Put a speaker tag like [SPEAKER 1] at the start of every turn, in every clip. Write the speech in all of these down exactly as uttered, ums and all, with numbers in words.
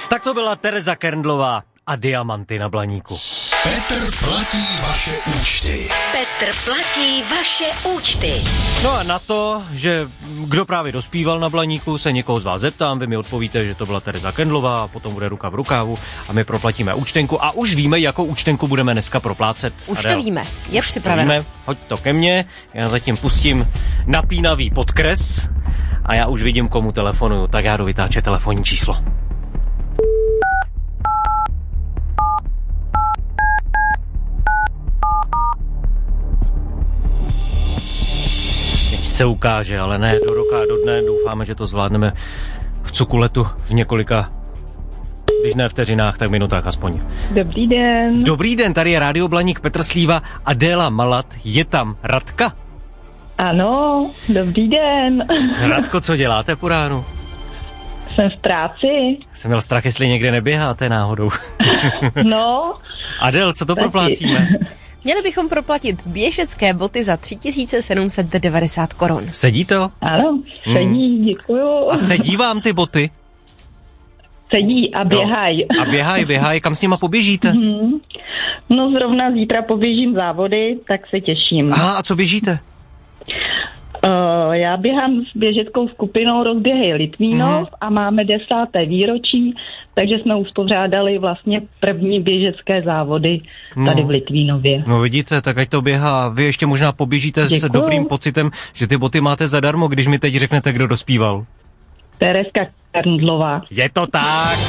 [SPEAKER 1] Tak to byla Tereza Kerndlová a Diamanty na Blaníku.
[SPEAKER 2] Petr platí vaše účty.
[SPEAKER 3] Petr platí vaše účty.
[SPEAKER 1] No a na to, že kdo právě dospíval na Blaníku, se někoho z vás zeptám, vy mi odpovíte, že to byla Tereza Kerndlová, potom bude ruka v rukávu a my proplatíme účtenku a už víme, jakou účtenku budeme dneska proplácet.
[SPEAKER 4] Už to víme, je připraveno.
[SPEAKER 1] Hoď to ke mně, já zatím pustím napínavý podkres a já už vidím, komu telefonuju, tak já jdu vytáčet telefonní číslo. Se ukáže, ale ne do roka a do dne. Doufáme, že to zvládneme v cukuletu v několika, když ne vteřinách, tak minutách aspoň.
[SPEAKER 5] Dobrý den.
[SPEAKER 1] Dobrý den, tady je Rádio Blaník, Petr Slíva, Adéla Malat, je tam Radka?
[SPEAKER 5] Ano, dobrý den.
[SPEAKER 1] Radko, co děláte po ránu?
[SPEAKER 5] Jsem v práci.
[SPEAKER 1] Jsem měl strach, jestli někde neběháte náhodou.
[SPEAKER 5] No.
[SPEAKER 1] Adél, co to
[SPEAKER 5] taky
[SPEAKER 1] proplácíme?
[SPEAKER 4] Měli bychom proplatit běžecké boty za tři tisíce sedm set devadesát korun.
[SPEAKER 1] Sedí to?
[SPEAKER 5] Ano, sedí, hmm. děkuju.
[SPEAKER 1] A sedí vám ty boty?
[SPEAKER 5] Sedí a běhaj.
[SPEAKER 1] No. A běhaj, běhaj, kam s nima poběžíte?
[SPEAKER 5] Hmm. No zrovna zítra poběžím závody, tak se těším.
[SPEAKER 1] Aha, a co běžíte?
[SPEAKER 5] Uh, já běhám s běžeckou skupinou Rozběhy Litvínov mm. a máme desáté výročí, takže jsme uspořádali vlastně první běžecké závody tady
[SPEAKER 1] no.
[SPEAKER 5] v Litvínově.
[SPEAKER 1] No vidíte, tak ať to běhá. Vy ještě možná poběžíte Děkuju. S dobrým pocitem, že ty boty máte zadarmo, když mi teď řeknete, kdo dospíval.
[SPEAKER 5] Terezka Kerndlová.
[SPEAKER 1] Je to tak!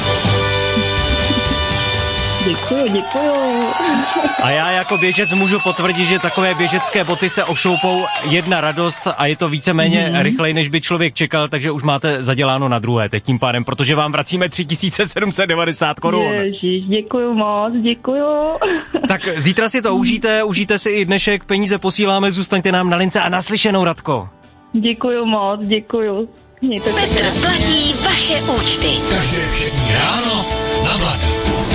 [SPEAKER 5] Děkuju, děkuju.
[SPEAKER 1] A já jako běžec můžu potvrdit, že takové běžecké boty se ošoupou jedna radost a je to víceméně mm. rychleji, než by člověk čekal, takže už máte zaděláno na druhé teď tím pádem, protože vám vracíme tři tisíce sedm set devadesát korun.
[SPEAKER 5] Ježiš, děkuju moc, děkuju. Tak
[SPEAKER 1] zítra si to užijte, užijte si i dnešek, peníze posíláme, zůstaňte nám na lince a naslyšenou, Radko.
[SPEAKER 5] Děkuju moc, děkuju.
[SPEAKER 3] Petr platí vaše účty.
[SPEAKER 2] Každé všední ráno na Blaníku.